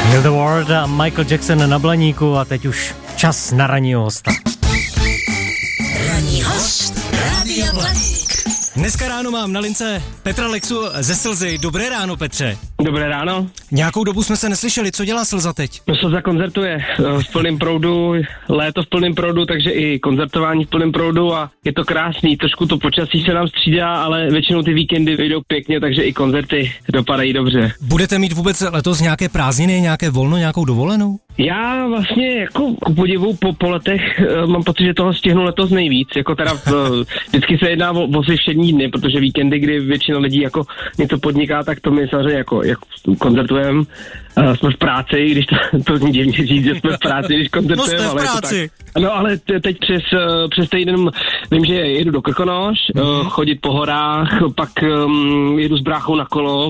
Heal the World a Michael Jackson na Blaníku a teď už čas na ranního hosta. Ranní host Rádia Blaník. Dneska ráno mám na lince Petra Lexu ze Slzy. Dobré ráno, Petře. Dobré ráno. Nějakou dobu jsme se neslyšeli, co dělá Slza teď? No, Slza koncertuje v plném proudu, léto v plném proudu, takže i koncertování v plném proudu a je to krásný, trošku to počasí se nám střídá, ale většinou ty víkendy vyjdou pěkně, takže i koncerty dopadají dobře. Budete mít vůbec letos nějaké prázdniny, nějaké volno, nějakou dovolenou? Já vlastně jako ku podivu po letech mám pocit, že toho stihnu letos nejvíc, jako teda vždycky se jedná o všední dny, protože víkendy, kdy většina lidí jako něco podniká, tak to my samozřejmě jako koncertujeme, jsme v práci, když to zní divně říct, že jsme v práci, když koncertujeme. No jste v práci. No ale teď přes týden vím, že jedu do Krkonoš, chodit po horách, pak jedu s bráchou na kolo,